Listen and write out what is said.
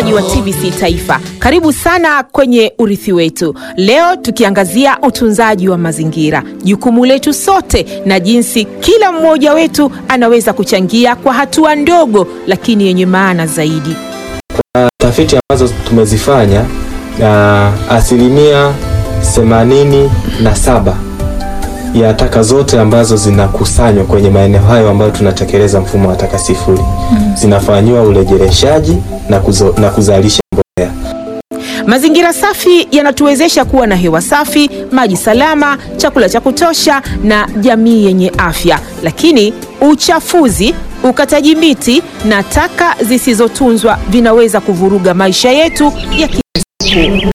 msikilizaji wa TBC Taifa, karibu sana kwenye Urithi Wetu. Leo tukiangazia utunzaji wa mazingira, jukumu letu sote na jinsi kila mmoja wetu anaweza kuchangia kwa hatua ndogo lakini yenye maana zaidi. Tafiti ambazo tumezifanya, asilimia 87 ya taka zote ambazo zinakusanywa kwenye maeneo hayo ambayo tunatekeleza mfumo wa taka sifuri zinafanywa urejeleshaji na kuzalisha mbolea. Mazingira safi yanatuwezesha kuwa na hewa safi, maji salama, chakula cha kutosha na jamii yenye afya. Lakini uchafuzi, ukataji miti na taka zisizotunzwa vinaweza kuvuruga maisha yetu ya kila siku.